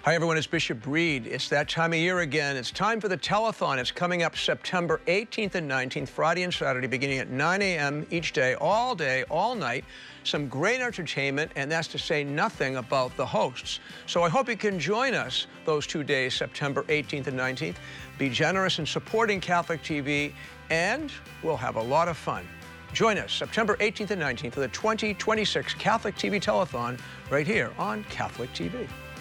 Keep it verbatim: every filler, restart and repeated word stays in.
Hi, everyone. It's Bishop Reed. It's that time of year again. It's time for the telethon. It's coming up September eighteenth and nineteenth, Friday and Saturday, beginning at nine A M each day, all day, all night. Some great entertainment, and that's to say nothing about the hosts. So I hope you can join us those two days, September eighteenth and nineteenth. Be generous in supporting Catholic T V, and we'll have a lot of fun. Join us September eighteenth and nineteenth for the twenty twenty-six Catholic T V Telethon right here on Catholic T V.